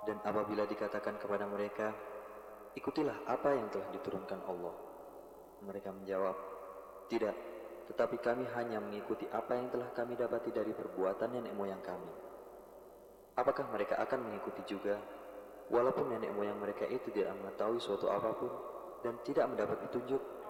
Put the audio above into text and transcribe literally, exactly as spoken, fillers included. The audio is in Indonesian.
Dan apabila dikatakan kepada mereka, ikutilah apa yang telah diturunkan Allah, mereka menjawab, tidak, tetapi kami hanya mengikuti apa yang telah kami dapati dari perbuatan nenek moyang kami. Apakah mereka akan mengikuti juga, walaupun nenek moyang mereka itu tidak mengetahui suatu apapun dan tidak mendapat petunjuk?